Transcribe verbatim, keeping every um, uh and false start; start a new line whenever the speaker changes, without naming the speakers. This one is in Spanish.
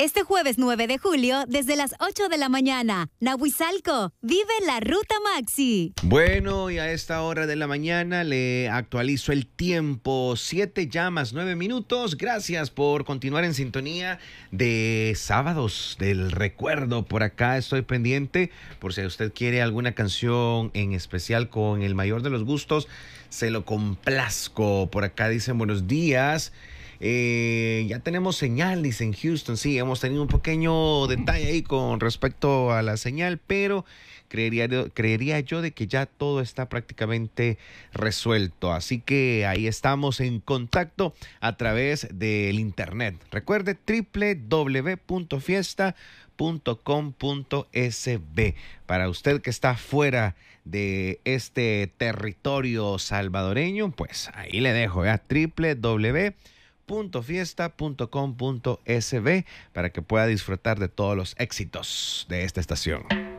Este jueves nueve de julio, desde las ocho de la mañana, Nahuizalco, vive la Ruta Maxi.
Bueno, y a esta hora de la mañana le actualizo el tiempo. Siete llamas, nueve minutos. Gracias por continuar en sintonía de Sábados del Recuerdo. Por acá estoy pendiente por si usted quiere alguna canción en especial con el mayor de los gustos. Se lo complazco. Por acá dicen buenos días. Eh, ya tenemos señal, dice en Houston. Sí, hemos tenido un pequeño detalle ahí con respecto a la señal, pero creería, creería yo de que ya todo está prácticamente resuelto. Así que ahí estamos en contacto a través del internet. Recuerde doble u doble u doble u punto fiesta punto com punto es be. Para usted que está fuera de este territorio salvadoreño, pues ahí le dejo, ya doble u doble u doble u punto fiesta punto com punto es be para que pueda disfrutar de todos los éxitos de esta estación.